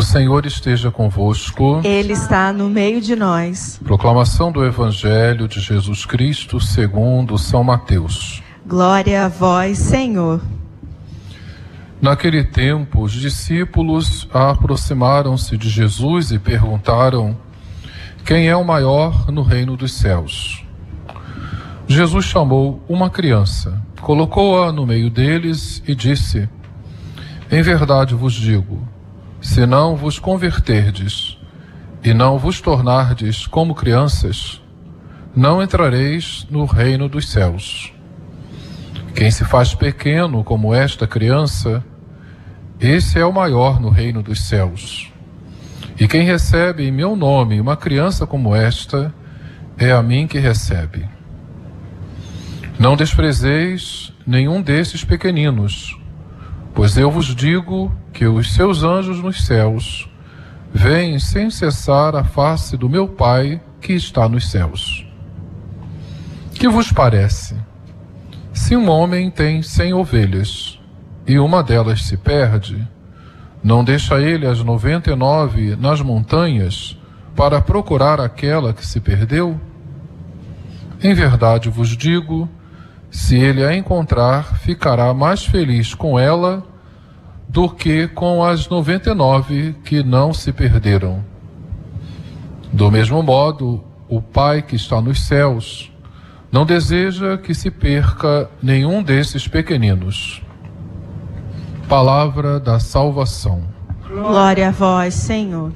O Senhor esteja convosco. Ele está no meio de nós. Proclamação do Evangelho de Jesus Cristo segundo São Mateus. Glória a vós, Senhor. Naquele tempo, os discípulos aproximaram-se de Jesus e perguntaram: quem é o maior no reino dos céus? Jesus chamou uma criança, colocou-a no meio deles e disse: em verdade vos digo, se não vos converterdes e não vos tornardes como crianças, não entrareis no reino dos céus. Quem se faz pequeno como esta criança, esse é o maior no reino dos céus. E quem recebe em meu nome uma criança como esta, é a mim que recebe. Não desprezeis nenhum desses pequeninos, pois eu vos digo que os seus anjos nos céus veem sem cessar a face do meu Pai que está nos céus. Que vos parece? Se um homem tem 100 ovelhas e uma delas se perde, não deixa ele as 99 nas montanhas para procurar aquela que se perdeu? Em verdade vos digo, se ele a encontrar, ficará mais feliz com ela do que com as 99 que não se perderam. Do mesmo modo, o Pai que está nos céus não deseja que se perca nenhum desses pequeninos. Palavra da salvação. Glória a vós, Senhor.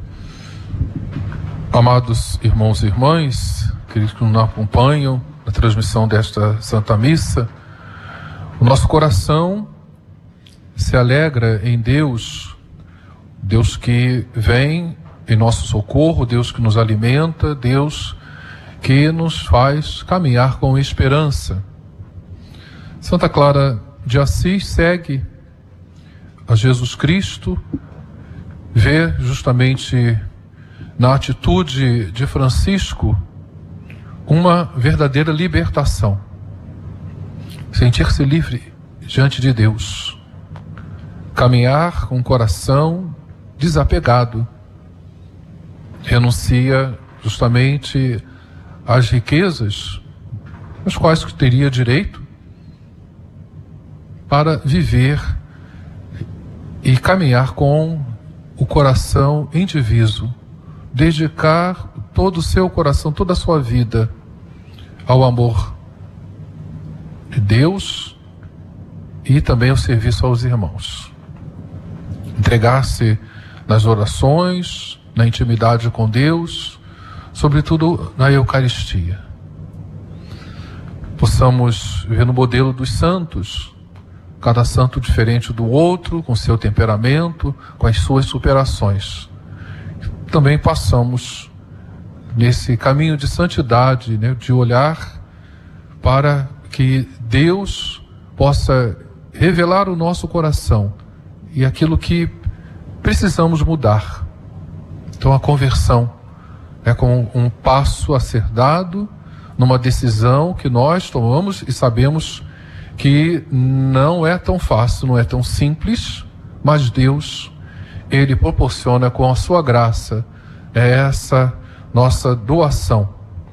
Amados irmãos e irmãs, queridos que nos acompanham na transmissão desta Santa Missa, o nosso coração se alegra em Deus, Deus que vem em nosso socorro, Deus que nos alimenta, Deus que nos faz caminhar com esperança. Santa Clara de Assis segue a Jesus Cristo, vê justamente na atitude de Francisco uma verdadeira libertação. Sentir-se livre diante de Deus. Caminhar com o coração desapegado. Renuncia justamente às riquezas às quais teria direito para viver e caminhar com o coração indiviso. Dedicar todo o seu coração, toda a sua vida ao amor de Deus e também ao serviço aos irmãos. Entregar-se nas orações, na intimidade com Deus, sobretudo na Eucaristia. Possamos ver no modelo dos santos, cada santo diferente do outro, com seu temperamento, com as suas superações. Também passamos nesse caminho de santidade, né, de olhar para que Deus possa revelar o nosso coração e aquilo que precisamos mudar. Então a conversão é como um passo a ser dado numa decisão que nós tomamos e sabemos que não é tão fácil, não é tão simples, mas Deus, Ele proporciona com a sua graça essa nossa doação.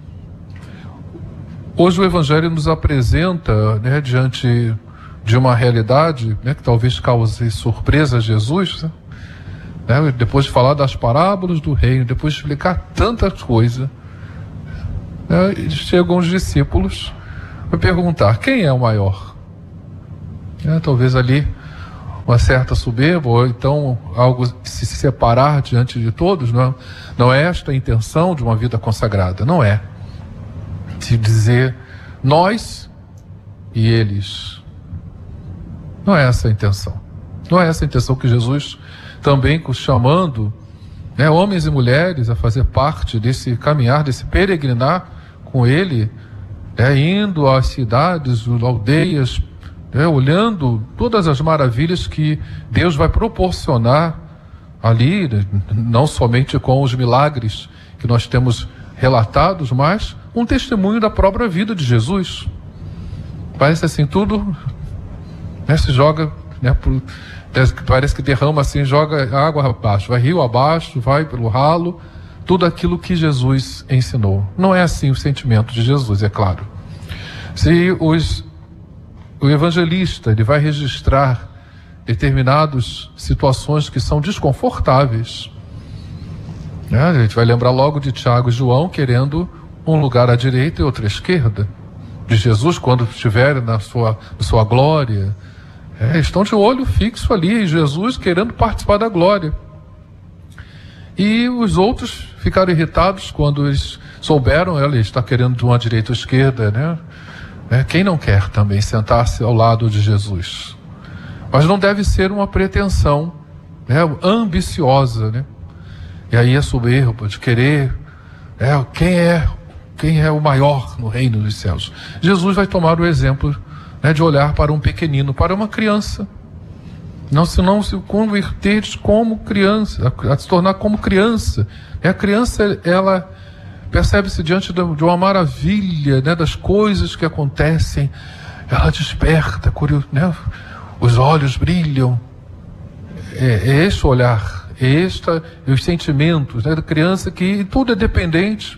Hoje o Evangelho nos apresenta, né, diante de uma realidade, né, que talvez cause surpresa a Jesus, né, depois de falar das parábolas do reino, depois de explicar tanta coisa, né, chegam os discípulos a perguntar: quem é o maior? Talvez ali uma certa soberba, ou então algo de se separar diante de todos. Não é esta a intenção de uma vida consagrada, não é. De dizer nós e eles. Não é essa a intenção. Não é essa a intenção que Jesus também chamando, né, homens e mulheres a fazer parte desse caminhar, desse peregrinar com Ele, indo às cidades, aldeias, olhando todas as maravilhas que Deus vai proporcionar ali, não somente com os milagres que nós temos relatados, mas um testemunho da própria vida de Jesus. Parece assim, tudo se joga né? Parece que derrama assim, joga água abaixo, vai rio abaixo, vai pelo ralo, tudo aquilo que Jesus ensinou. Não é assim o sentimento de Jesus, é claro. Se o evangelista ele vai registrar determinadas situações que são desconfortáveis, né? A gente vai lembrar logo de Tiago e João querendo um lugar à direita e outro à esquerda. De Jesus, quando estiver na sua glória, estão de olho fixo ali, Jesus querendo participar da glória. E os outros ficaram irritados quando eles souberam, ele está querendo de uma direita ou esquerda, né? Quem não quer também sentar-se ao lado de Jesus? Mas não deve ser uma pretensão, né, ambiciosa, né? E aí a soberba de querer, quem é o maior no reino dos céus? Jesus vai tomar o exemplo, né, de olhar para um pequenino, para uma criança. Não se converter como criança, a se tornar como criança. A criança, ela percebe-se diante de uma maravilha, né, das coisas que acontecem. Ela desperta, né, os olhos brilham. É este olhar, os sentimentos, né, da criança, que tudo é dependente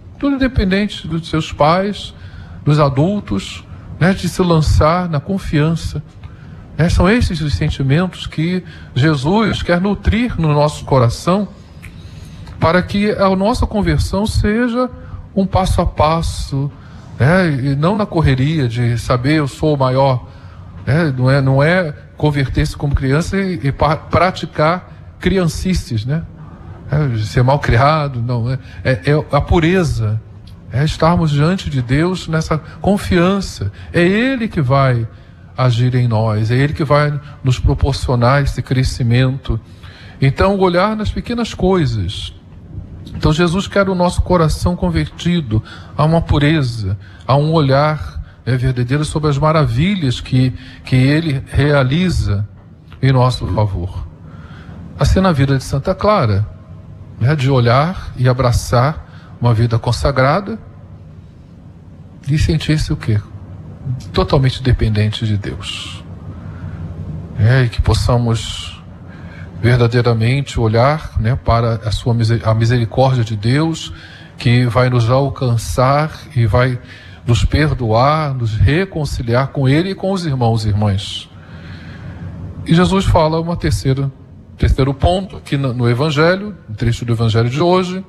dos seus pais, dos adultos, né, de se lançar na confiança. São esses os sentimentos que Jesus quer nutrir no nosso coração, para que a nossa conversão seja um passo a passo, né, e não na correria de saber eu sou o maior, né, não é converter-se como criança e praticar criancices, né? Ser mal criado, não, é a pureza, estarmos diante de Deus nessa confiança. É Ele que vai agir em nós, é Ele que vai nos proporcionar esse crescimento. Então, olhar nas pequenas coisas. Então, Jesus quer o nosso coração convertido a uma pureza, a um olhar verdadeiro sobre as maravilhas que Ele realiza em nosso favor. Assim na vida de Santa Clara, né, de olhar e abraçar uma vida consagrada e sentir-se o quê? Totalmente dependente de Deus. E que possamos verdadeiramente olhar, né, para a misericórdia de Deus, que vai nos alcançar e vai nos perdoar, nos reconciliar com Ele e com os irmãos e irmãs. E Jesus fala terceiro ponto aqui no Evangelho, no trecho do Evangelho de hoje.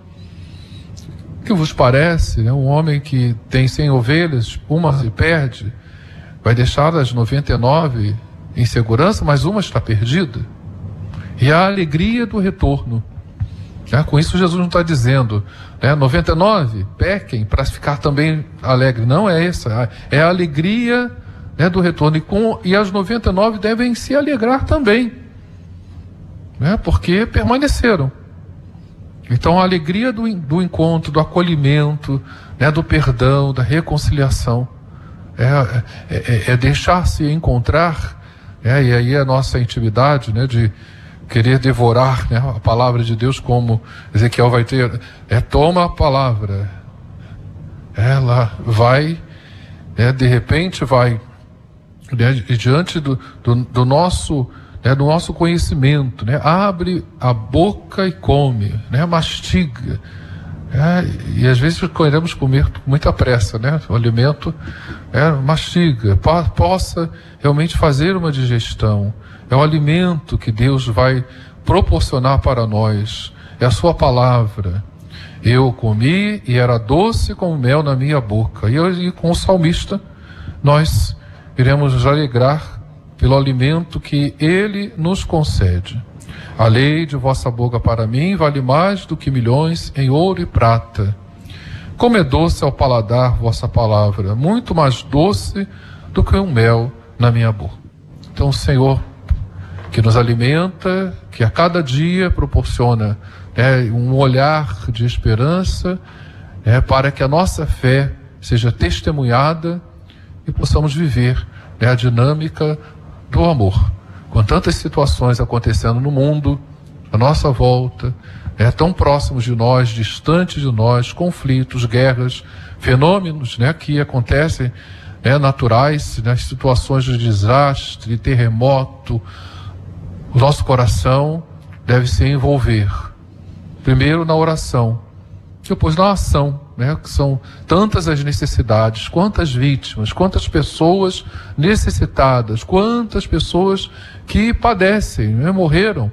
Que vos parece, né, um homem que tem 100 ovelhas, uma se perde, vai deixar as 99 em segurança, mas uma está perdida? E a alegria do retorno. Com isso Jesus não está dizendo, 99 pequem para ficar também alegre. Não é essa, é a alegria, né, do retorno. E as 99 devem se alegrar também, né, porque permaneceram. Então a alegria do encontro, do acolhimento, né, do perdão, da reconciliação, é deixar-se encontrar, e aí a nossa intimidade, né, de querer devorar, né, a palavra de Deus, como Ezequiel vai ter, toma a palavra, ela vai, de repente vai, né, diante do nosso, né, do nosso conhecimento, né, abre a boca e come, né, mastiga, e às vezes queremos comer com muita pressa, né, o alimento, mastiga, possa realmente fazer uma digestão. É o alimento que Deus vai proporcionar para nós, é a sua palavra. Eu comi e era doce como mel na minha boca. E com o salmista nós iremos nos alegrar pelo alimento que Ele nos concede. A lei de vossa boca para mim vale mais do que milhões em ouro e prata. Como é doce ao paladar vossa palavra, muito mais doce do que um mel na minha boca. Então, o Senhor, que nos alimenta, que a cada dia proporciona, um olhar de esperança, para que a nossa fé seja testemunhada e possamos viver, a dinâmica do amor. Com tantas situações acontecendo no mundo, à nossa volta, tão próximos de nós, distantes de nós, conflitos, guerras, fenômenos, que acontecem, naturais, nas situações de desastre, terremoto, o nosso coração deve se envolver, primeiro na oração, depois na ação, que são tantas as necessidades, quantas vítimas, quantas pessoas necessitadas, quantas pessoas que padecem, morreram.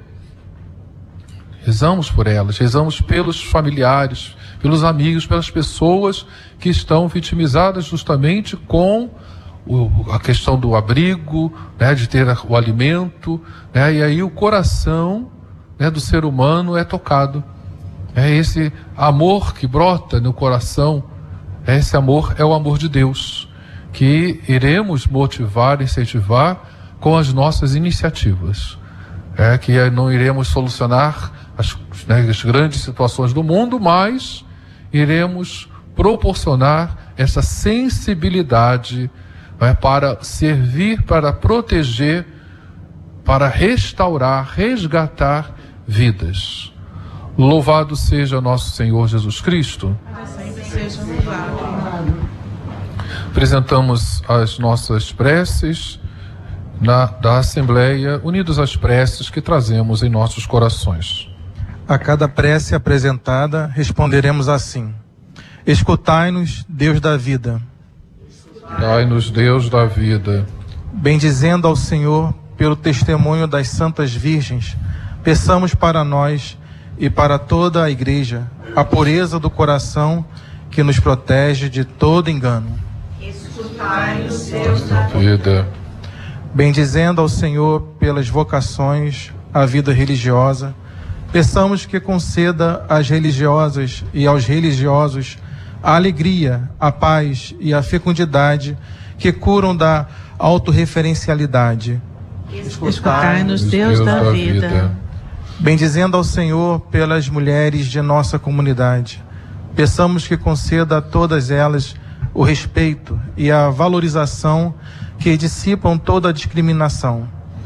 Rezamos por elas, rezamos pelos familiares, pelos amigos, pelas pessoas que estão vitimizadas justamente com a questão do abrigo, de ter o alimento, e aí o coração do ser humano é tocado. Esse amor que brota no coração, esse amor é o amor de Deus, que iremos motivar, incentivar com as nossas iniciativas. Que não iremos solucionar as grandes situações do mundo, mas iremos proporcionar essa sensibilidade para servir, para proteger, para restaurar, resgatar vidas. Louvado seja nosso Senhor Jesus Cristo. Sempre seja louvado. Apresentamos as nossas preces da Assembleia, unidos às preces que trazemos em nossos corações. A cada prece apresentada, responderemos assim: escutai-nos, Deus da vida. Dai-nos, Deus da vida. Bendizendo ao Senhor pelo testemunho das Santas Virgens, peçamos para nós e para toda a Igreja a pureza do coração que nos protege de todo engano. Escutai-nos, Deus da vida. Bendizendo ao Senhor pelas vocações à vida religiosa, peçamos que conceda às religiosas e aos religiosos a alegria, a paz e a fecundidade que curam da autorreferencialidade. Escutai-nos, Deus da vida. Bendizendo ao Senhor pelas mulheres de nossa comunidade, peçamos que conceda a todas elas o respeito e a valorização que dissipam toda a discriminação.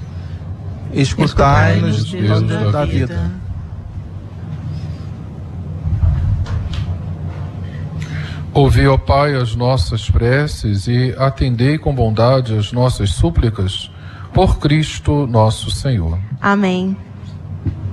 Escutai-nos, Deus da vida. Ouvi, ó Pai, as nossas preces e atendei com bondade as nossas súplicas, por Cristo nosso Senhor. Amém.